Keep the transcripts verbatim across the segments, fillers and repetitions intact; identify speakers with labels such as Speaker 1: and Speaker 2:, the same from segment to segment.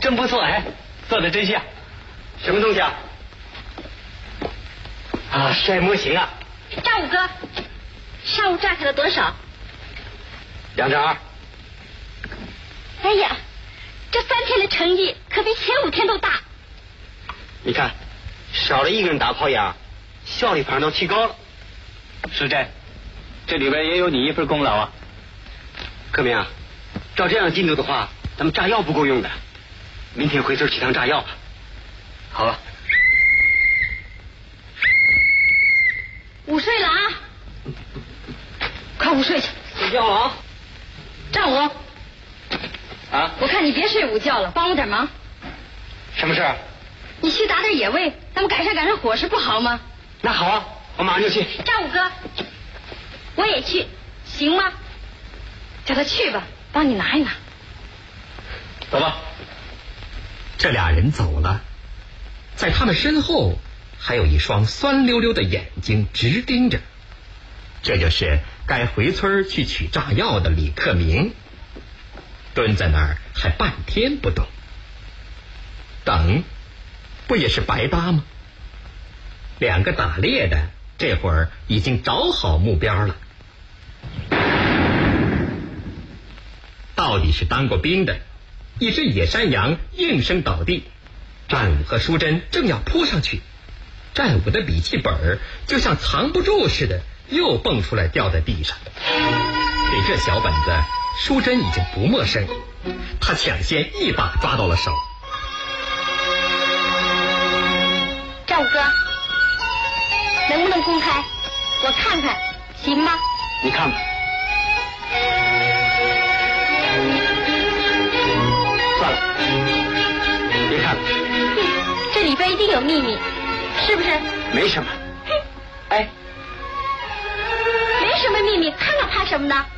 Speaker 1: 真不错，哎，做的真像。什么东西啊？啊，晒模型啊。
Speaker 2: 张五哥，上午炸开了多少？
Speaker 1: 两张二。
Speaker 2: 哎呀，这三天的成绩可比前五天都大。
Speaker 1: 你看，少了一个人打炮呀，效率反而都提高了。
Speaker 3: 是这，这里边也有你一份功劳啊。
Speaker 1: 克明啊，照这样进度的话，咱们炸药不够用的。明天回村去趟炸药吧。
Speaker 3: 好了。
Speaker 2: 午睡了啊！快午睡去。
Speaker 1: 睡觉了啊！
Speaker 2: 张五。
Speaker 1: 啊！
Speaker 2: 我看你别睡午觉了，帮我点忙。
Speaker 1: 什么事儿？
Speaker 2: 你去打点野味，咱们改善改善伙食不好吗？
Speaker 1: 那好啊，我马上就去。
Speaker 2: 张五哥，我也去，行吗？叫他去吧，帮你拿一拿。
Speaker 3: 走吧。
Speaker 4: 这俩人走了，在他们身后还有一双酸溜溜的眼睛直盯着。这就是该回村去取炸药的李克明，蹲在那儿还半天不动。等，不也是白搭吗？两个打猎的这会儿已经找好目标了。到底是当过兵的，一只野山羊应声倒地，战五和淑珍正要扑上去，战五的笔记本就像藏不住似的又蹦出来掉在地上。对这小本子，淑珍已经不陌生，她抢先一把抓到了手。
Speaker 2: 赵五哥，能不能公开？我看看，行吗？
Speaker 1: 你看吧。算了，别看了。
Speaker 2: 哼，这里边一定有秘密，是不是？
Speaker 1: 没什么。哎，
Speaker 2: 没什么秘密，看看怕什么呢？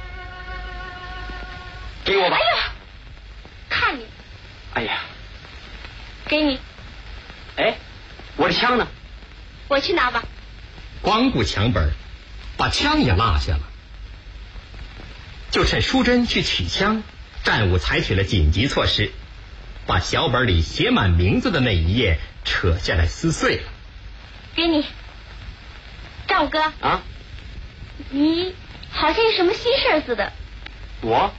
Speaker 1: 给我吧。
Speaker 2: 哎呀，看你。
Speaker 1: 哎呀，
Speaker 2: 给你。
Speaker 1: 哎，我的枪呢？
Speaker 2: 我去拿吧。
Speaker 4: 光顾抢本，把枪也落下了。就趁淑珍去取枪，战五采取了紧急措施，把小本里写满名字的那一页扯下来撕碎了。
Speaker 2: 给你。赵五哥
Speaker 1: 啊，
Speaker 2: 你好像有什么心事似的。
Speaker 1: 我？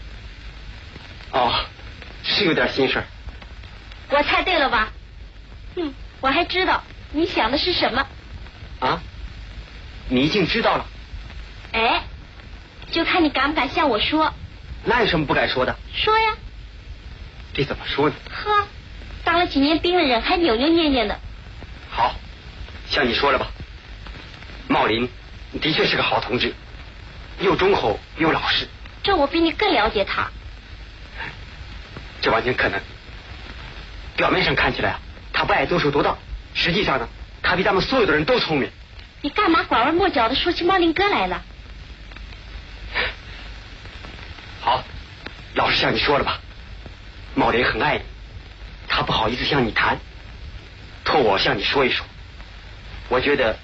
Speaker 1: 哦，是有点心事。
Speaker 2: 我猜对了吧？嗯，我还知道你想的是什么。
Speaker 1: 啊？你已经知道了？
Speaker 2: 哎，就看你敢不敢向我说。
Speaker 1: 那有什么不敢说的？
Speaker 2: 说呀。
Speaker 1: 这怎么说呢？
Speaker 2: 呵，当了几年兵的人还扭扭捏捏的。
Speaker 1: 好，向你说了吧。茂林的确是个好同志，又忠厚又老实。
Speaker 2: 这我比你更了解他。
Speaker 1: 这完全可能。表面上看起来啊，他不爱多说多道，实际上呢，他比咱们所有的人都聪明。
Speaker 2: 你干嘛拐弯抹角的说起茂林哥来了？
Speaker 1: 好，老实向你说了吧。茂林很爱你，他不好意思向你谈，托我向你说一说。我觉得